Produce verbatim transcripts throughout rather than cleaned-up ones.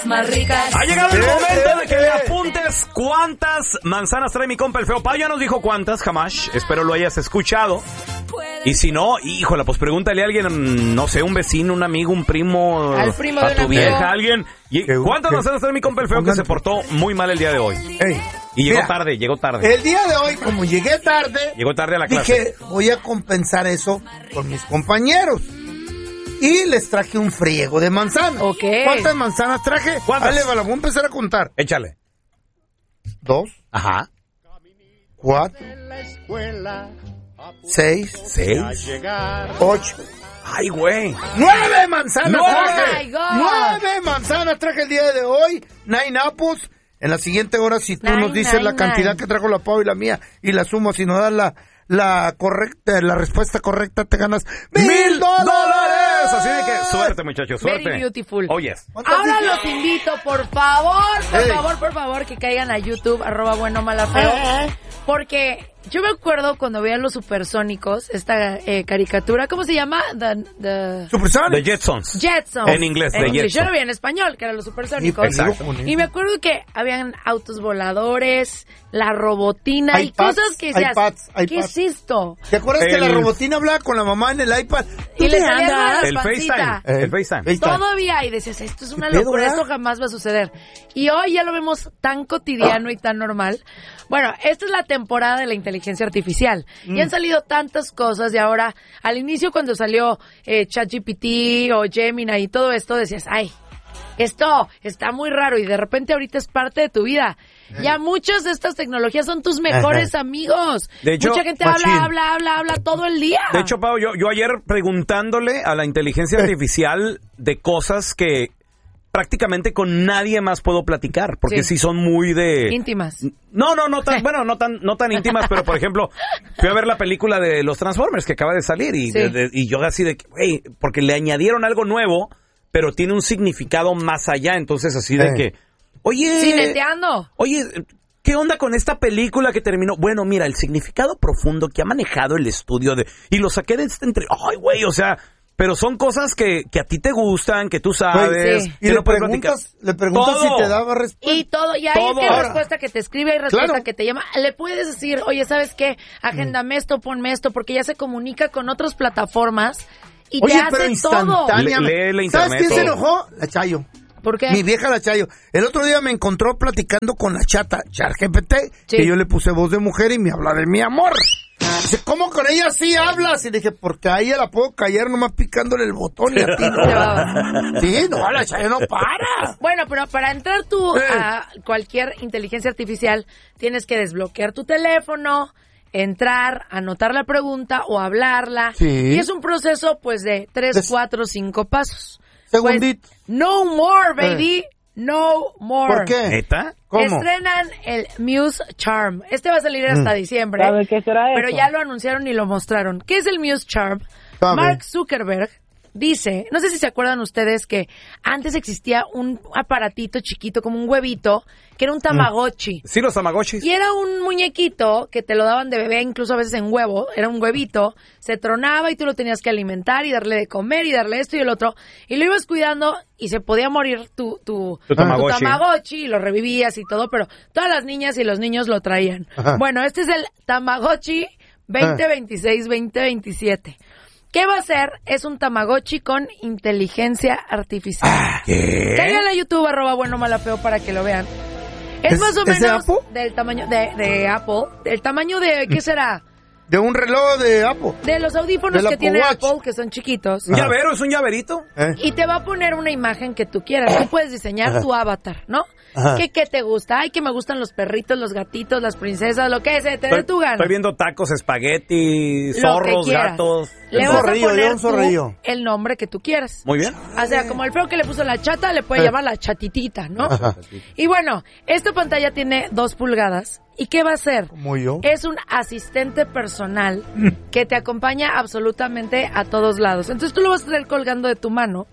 Más ricas. Ha llegado el momento de que le apuntes cuántas manzanas trae mi compa el feo. Pau ya nos dijo cuántas, jamás. Espero lo hayas escuchado. Y si no, híjole, pues pregúntale a alguien, no sé, un vecino, un amigo, un primo, al primo a de tu un vieja, amigo. alguien. ¿Y cuántas manzanas trae mi compa el feo que se portó muy mal el día de hoy? Ey, Y llegó mira, tarde, llegó tarde. El día de hoy, como llegué tarde, Llegó tarde a la clase. dije, voy a compensar eso con mis compañeros. Y les traje un friego de manzanas. Ok. ¿Cuántas manzanas traje? ¿Cuántas? Dale, voy a empezar a contar. Échale. Dos, Ajá. cuatro, seis, Seis. ocho, Ay, güey. nueve manzanas ¡Nueve! traje. Oh my God. Nueve manzanas traje el día de hoy. Nine apples. En la siguiente hora, si tú Nine, nos dices nine, la cantidad nine. que trajo la Pau y la mía y la sumo, si nos das la, la correcta, la respuesta correcta, te ganas mil, ¡Mil dólares. dólares! Así de que suerte, muchachos, suerte. Very beautiful. Oh, yes. Ahora dije? los invito, por favor, por Ey. favor, por favor, que caigan a YouTube, arroba bueno mala feo. Eh. Porque yo me acuerdo cuando veía los supersónicos, esta eh, caricatura, ¿cómo se llama? The, the Supersonic. The Jetsons. Jetsons. En inglés, En The inglés. Yo Jetsons. lo vi en español, que eran los supersónicos. Exacto. Y me acuerdo que habían autos voladores, la robotina y iPads, cosas que decías, iPads, ¿qué iPads. es esto? ¿Te acuerdas que El- la robotina hablaba con la mamá en el iPad? Y le ¿Dónde salía andas? algo de El la pancita. FaceTime. El FaceTime. FaceTime. Todavía, y decías, esto es una ¿Qué pedo, locura, verdad? esto jamás va a suceder. Y hoy ya lo vemos tan cotidiano y tan normal. Bueno, esta es la temporada de la inteligencia artificial. Mm. Ya han salido tantas cosas y ahora, al inicio cuando salió eh, ChatGPT o Gemini y todo esto, decías, ay, esto está muy raro y de repente ahorita es parte de tu vida. Ya muchas de estas tecnologías son tus mejores amigos. De hecho, Mucha gente machín. habla, habla, habla, habla todo el día. De hecho, Pau, yo, yo ayer preguntándole a la inteligencia artificial de cosas que prácticamente con nadie más puedo platicar, porque sí, Sí. son muy de... íntimas. No, no, no tan, bueno, no tan, no tan íntimas, pero por ejemplo, fui a ver la película de los Transformers que acaba de salir y, Sí. de- de- y yo así de que, güey, porque le añadieron algo nuevo, pero tiene un significado más allá, entonces así de Eh. que, oye, Cineteando. oye, ¿qué onda con esta película que terminó? Bueno, mira, el significado profundo que ha manejado el estudio de, y lo saqué de este entre, ay, güey, o sea, pero son cosas que, que a ti te gustan, que tú sabes, sí. Y que le no puedes platicar. preguntas, le preguntas Todo. si te daba respuesta. Y todo, y hay Todo. que Ahora. respuesta que te escribe, hay respuesta Claro. que te llama. Le puedes decir, oye, ¿sabes qué? Agéndame esto, ponme esto, porque ya se comunica con otras plataformas y Oye, te pero hace todo. instantáneamente. Le- lee la ¿Sabes internet, quién se todo. enojó? La Chayo. ¿Por qué? Mi vieja la Chayo. El otro día me encontró platicando con la chata, ChatGPT, Sí. que yo le puse voz de mujer y me habla de mi amor. Dice, ¿cómo con ella sí hablas? Y le dije, porque a ella la puedo callar nomás picándole el botón y a ti no. Sí, no, la Chayo no para. Bueno, pero para entrar tú Eh. a cualquier inteligencia artificial, tienes que desbloquear tu teléfono, entrar, anotar la pregunta o hablarla. Sí. Y es un proceso, pues, de tres, Des- cuatro, cinco pasos. Segundito. Pues, no more, baby. No more. ¿Por qué? ¿Neta? ¿Cómo? Estrenan el Muse Charm. Este va a salir hasta diciembre. ¿Sabe qué será Pero eso? ya lo anunciaron y lo mostraron. ¿Qué es el Muse Charm? Sabe. Mark Zuckerberg dice, no sé si se acuerdan ustedes que antes existía un aparatito chiquito, como un huevito, que era un Tamagotchi. Sí, los Tamagotchis. Y era un muñequito que te lo daban de bebé, incluso a veces en huevo, era un huevito, se tronaba y tú lo tenías que alimentar y darle de comer y darle esto y el otro, y lo ibas cuidando y se podía morir tu, tu, Tu Tamagotchi. Tamagotchi y lo revivías y todo, pero todas las niñas y los niños lo traían. Ajá. Bueno, este es el Tamagotchi veinte veintiséis veinte veintisiete. ¿Qué va a hacer? Es un Tamagotchi con inteligencia artificial. ¿Qué? Caigan a YouTube, arroba bueno mala feo para que lo vean. Es, ¿Es- más o es de menos Apple? del tamaño de, de Apple, del tamaño de, ¿qué será? De un reloj de Apple. De los audífonos Del que Apple tiene Watch. Apple, que son chiquitos. ¿Un llavero? ¿Es un llaverito? ¿Eh? Y te va a poner una imagen que tú quieras. Tú puedes diseñar tu avatar, ¿no? Ajá. ¿Qué, ¿Qué te gusta? Ay, que me gustan los perritos, los gatitos, las princesas, lo que sea, te dé Estoy, tu gana. estoy viendo tacos, espagueti, Lo que zorros, quieras. gatos. Le Un vas a zorrillo, yo poner un zorrillo. tú el nombre que tú quieras. Muy bien. O sea, como el feo que le puso la chata, le puede Eh. llamar la chatitita, ¿no? Ajá. Y bueno, esta pantalla tiene dos pulgadas. ¿Y qué va a hacer? Como yo. Es un asistente personal que te acompaña absolutamente a todos lados. Entonces tú lo vas a tener colgando de tu mano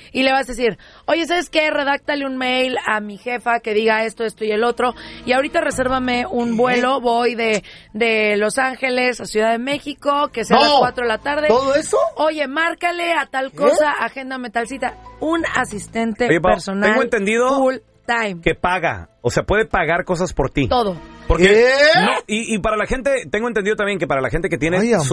y le vas a decir, oye, ¿sabes qué? Redáctale un mail a mi jefa que diga esto, esto y el otro, y ahorita resérvame un vuelo, voy de, de Los Ángeles a Ciudad de México, que sea No. a las cuatro de la tarde. ¿Todo eso? Oye, márcale a tal cosa, agéndame tal cita. Un asistente Oye, Pao, personal tengo entendido full time. que paga, o sea, puede pagar cosas por ti. Todo. Porque ¿Qué? no, y, y para la gente, tengo entendido también que para la gente que tiene Ay, amor.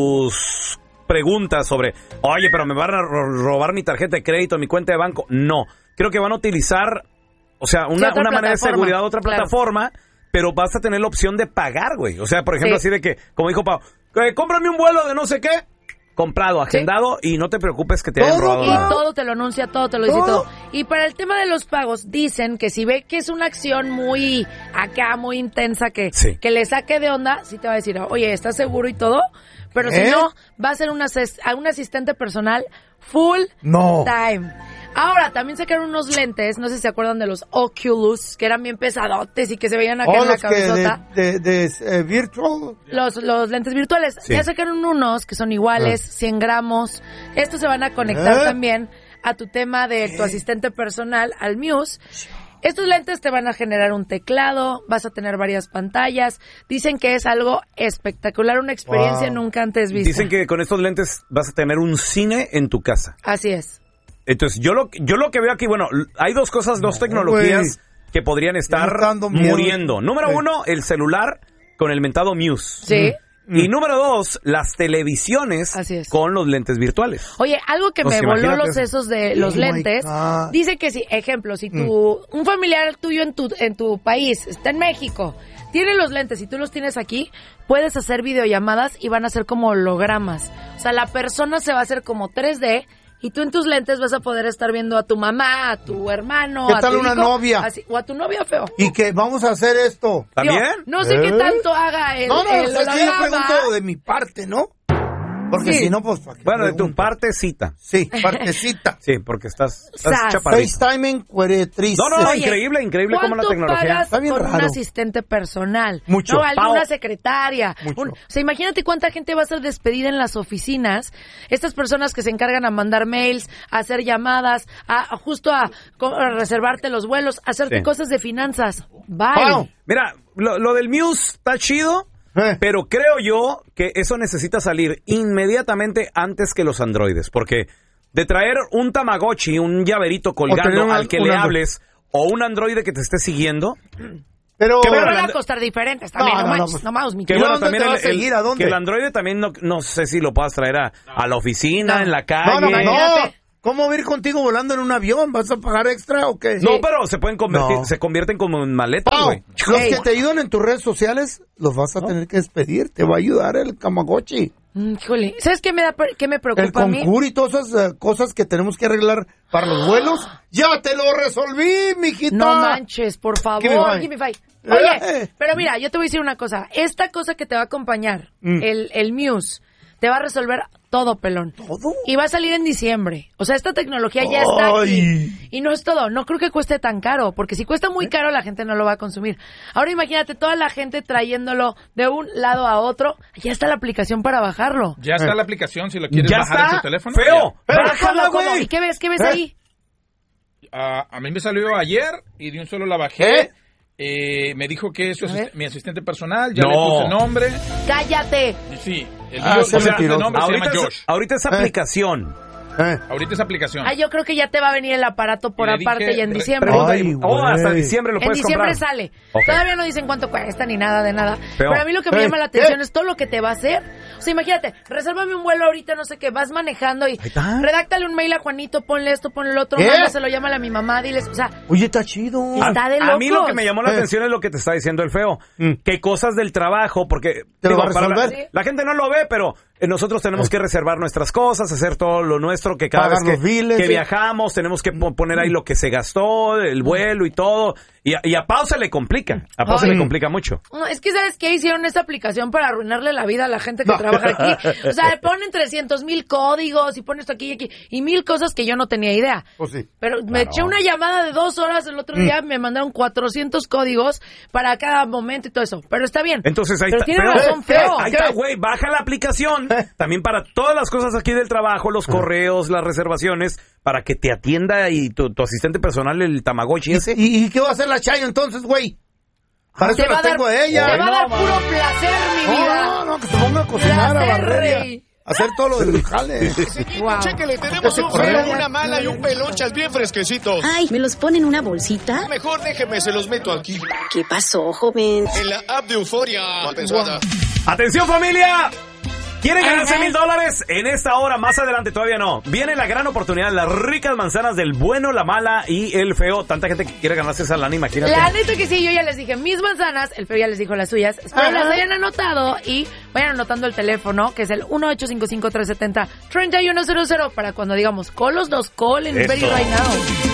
sus preguntas sobre, oye, pero me van a ro- robar mi tarjeta de crédito, mi cuenta de banco. No, creo que van a utilizar, o sea, una, Sí, otra una manera de plataforma, seguridad, otra claro. plataforma, pero vas a tener la opción de pagar, güey. O sea, por ejemplo, Sí. así de que, como dijo Pau, eh, cómprame un vuelo de no sé qué, comprado, agendado, y no te preocupes que te hayan Todo, robado Y nada. todo te lo anuncia, todo te lo dice ¿Todo? todo. Y para el tema de los pagos, dicen que si ve que es una acción muy acá, muy intensa, que, Sí. que le saque de onda, sí te va a decir, oye, ¿estás seguro y todo? Pero si ¿Eh? no, va a ser un, ases- a un asistente personal full No. time. Ahora, también sacaron unos lentes, no sé si se acuerdan de los Oculus, que eran bien pesadotes y que se veían acá Oh, en la los que cabezota. de, de, de, eh, virtual. Los, los lentes virtuales. Sí. Ya sacaron unos que son iguales, cien gramos. Estos se van a conectar ¿Eh? también a tu tema de tu asistente personal, al Muse. Estos lentes te van a generar un teclado, vas a tener varias pantallas. Dicen que es algo espectacular, una experiencia Wow. nunca antes vista. Dicen que con estos lentes vas a tener un cine en tu casa. Así es. Entonces, yo lo, yo lo que veo aquí, bueno, l- hay dos cosas, dos tecnologías güey. que podrían estar está dando miedo. muriendo. Número Sí. uno, el celular con el mentado Muse. Sí. Y número dos, las televisiones Así es. con los lentes virtuales. Oye, algo que Pues me voló imagínate los eso. sesos de los Oh my lentes, God. dice que si, ejemplo, si tu, un familiar tuyo en tu, en tu país está en México, tiene los lentes y tú los tienes aquí, puedes hacer videollamadas y van a ser como hologramas. O sea, la persona se va a hacer como tres D y tú en tus lentes vas a poder estar viendo a tu mamá, a tu hermano, ¿Qué a tal tu una hijo, novia? así- o a tu novia feo. Y que vamos a hacer esto. ¿También? Digo, no sé ¿Eh? qué tanto haga el, No, no, el o sea, es que yo holograma. pregunto de mi parte, ¿no? Porque Sí. si no, pues... ¿para qué Bueno, de tu pregunto? partecita. Sí, partecita. Sí, porque estás, estás Sas. chaparrito. FaceTime cueretriz. No, no, no, Oye, increíble, increíble cómo la ¿cuánto tecnología. pagas Está bien por un raro. asistente personal? Mucho. No, alguna Pao. secretaria. Mucho. Un- o sea, imagínate cuánta gente va a ser despedida en las oficinas. Estas personas que se encargan a mandar mails, a hacer llamadas, a, a justo a, co- a reservarte los vuelos, a hacerte Sí. cosas de finanzas. Bye. Pao. Mira, lo, lo del Muse está chido, Eh. pero creo yo que eso necesita salir inmediatamente antes que los androides, porque de traer un Tamagotchi, un llaverito tener colgando un- al que un le andro- hables, o un androide que te esté siguiendo, Pero... Qué Pero bueno, van la- a costar diferentes también. No, No, no, no, manches, pues- no mames, mi que ¿Y querido. bueno, dónde también te va el, a seguir? el- ¿A dónde? que el androide también no, no sé si lo puedas traer a, a la oficina, No. en la calle. No, no, no. Imagínate. ¿Cómo va a ir contigo volando en un avión? ¿Vas a pagar extra o qué? No, pero se pueden convertir, No. se convierten como en maletas, Pao, güey. los Ey. que te ayudan en tus redes sociales, los vas a tener que despedir. Te va a ayudar el Tamagotchi. Mm, híjole. ¿Sabes qué me, da, qué me El preocupa a mí? concur y todas esas eh, cosas que tenemos que arreglar para los vuelos. ¡Ya te lo resolví, mijita! No manches, por favor, Give me five. give me five. Oye, Eh. pero mira, yo te voy a decir una cosa. Esta cosa que te va a acompañar, Mm. el, el Muse, te va a resolver todo, pelón. ¿Todo? Y va a salir en diciembre. O sea, esta tecnología ya está Ay. aquí. Y no es todo. No creo que cueste tan caro, porque si cuesta muy caro, la gente no lo va a consumir. Ahora imagínate toda la gente trayéndolo de un lado a otro. Ya está la aplicación para bajarlo. Ya está la aplicación, si lo quieres Ya bajar está, en tu teléfono. feo. Pero Bájala, ¿cómo, cómo? güey. ¿Y qué ves? ¿Qué ves ¿Eh? ahí? Ah, a mí me salió ayer y de un solo la bajé. ¿Eh? Eh, me dijo que es su A asist- ver. mi asistente personal, ya No. le puse nombre. ¡Cállate! Y sí, el Ah, mío, se o sea, mentiroso. el nombre se Ahorita llama es, Josh. ahorita es Eh. aplicación. Eh. Ahorita es aplicación. Ah, yo creo que ya te va a venir el aparato por Y le aparte dije, y en re- diciembre. Pregunta ahí. Ay, Oh, hasta güey. diciembre lo En puedes diciembre comprar. sale. Ok. Todavía no dicen cuánto cuesta ni nada de nada. Feo. Pero a mí lo que me Eh, llama la atención eh. es todo lo que te va a hacer. O sea, imagínate, resérvame un vuelo ahorita, no sé qué, vas manejando y está. redáctale un mail a Juanito, ponle esto, ponle lo otro, ¿Qué? mándaselo, llámale a mi mamá, diles, o sea, Oye, está chido. Está de A mí lo locos. que me llamó la Eh. atención es lo que te está diciendo el feo. Mm. Que cosas del trabajo, porque ¿Te lo va a para la, resolver? Sí. la gente no lo ve, pero eh, nosotros tenemos que reservar nuestras cosas, hacer todo lo nuestro, que cada Pagar vez que, los biles, que sí. viajamos tenemos que po- poner ahí lo que se gastó, el vuelo y todo. Y a, y a Pau se le complica. A Pau se Ay. le complica mucho. no, es que ¿sabes qué? Hicieron esta aplicación para arruinarle la vida a la gente que trabaja aquí. O sea, le ponen trescientos mil códigos y ponen esto aquí y aquí y mil cosas que yo no tenía idea. Pues sí. Pero me eché una llamada de dos horas el otro día, me mandaron cuatrocientos códigos para cada momento y todo eso. Pero está bien. Entonces ahí Pero está. tiene Pero- razón, feo. Ahí está, güey. Baja la aplicación también para todas las cosas aquí del trabajo, los correos, las reservaciones, para que te atienda y tu, tu asistente personal, el Tamagotchi ese. ¿Y, y qué va a hacer la Chayo entonces, güey? Para Te eso va la a dar- tengo a ella. Te va a dar No, puro placer, mi vida. No, no, que se ponga a cocinar, a Placer, barrer, rey. a hacer todo lo del jale. Wow. Chéquele, tenemos un feo, una mala y un pelonchas bien fresquecitos. Ay, ¿me los pone en una bolsita? Mejor déjeme, se los meto aquí. ¿Qué pasó, joven? En la app de Euforia. Pensada. ¡Atención, familia! ¿Quieren ganarse mil dólares? En esta hora, más adelante, todavía no. Viene la gran oportunidad, las ricas manzanas del bueno, la mala y el feo. Tanta gente que quiere ganarse esa lana, imagínate. La neta que sí, yo ya les dije mis manzanas, el feo ya les dijo las suyas. Espero Ajá. las hayan anotado y vayan anotando el teléfono, que es el uno ocho cinco cinco, tres siete cero, tres uno cero cero para cuando digamos call us, nos call and Eso. very right now.